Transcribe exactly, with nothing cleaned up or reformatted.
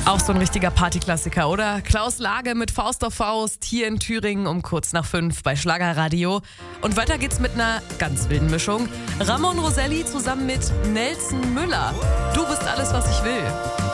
Auch so ein richtiger Partyklassiker, oder? Klaus Lage mit Faust auf Faust hier in Thüringen um kurz nach fünf bei Schlagerradio. Und weiter geht's mit einer ganz wilden Mischung. Ramon Roselli zusammen mit Nelson Müller. Du bist alles, was ich will.